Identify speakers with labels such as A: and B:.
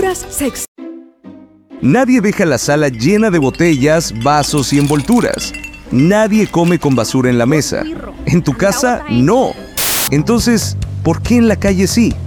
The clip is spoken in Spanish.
A: envolturas se...
B: Nadie deja la sala llena de botellas, vasos y envolturas. Nadie come con basura en la mesa. En tu casa, no. Entonces, ¿por qué en la calle sí?